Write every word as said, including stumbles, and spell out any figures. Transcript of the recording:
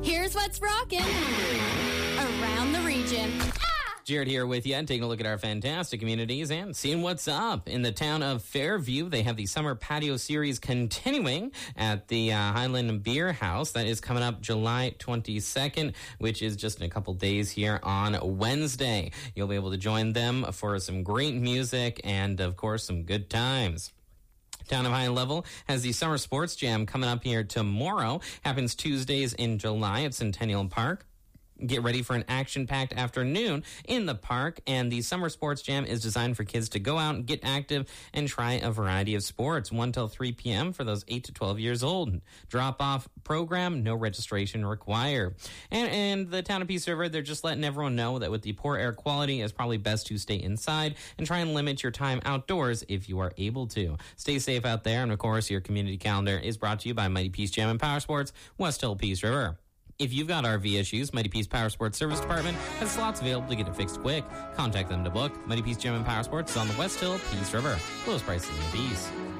Here's what's rocking around the region. Jared here with you and taking a look at our fantastic communities and seeing what's up. In the town of Fairview, they have the Summer Patio Series continuing at the uh, Highland Beer House. That is coming up July twenty-second, which is just in a couple days here on Wednesday. You'll be able to join them for some great music and, of course, some good times. Town of High Level has the Summer Sports Jam coming up here tomorrow. Happens Tuesdays in July at Centennial Park. Get ready for an action-packed afternoon in the park, and the Summer Sports Jam is designed for kids to go out and get active and try a variety of sports. one till three p.m. for those eight to twelve years old. Drop-off program, no registration required. And in the town of Peace River, they're just letting everyone know that with the poor air quality, it's probably best to stay inside and try and limit your time outdoors if you are able to. Stay safe out there, and of course, your community calendar is brought to you by Mighty Peace Jam and Power Sports, West Hill, Peace River. If you've got R V issues, Mighty Peace Power Sports Service Department has slots available to get it fixed quick. Contact them to book. Mighty Peace Gym and Power Sports is on the West Hill, Peace River. Lowest prices in the Peace.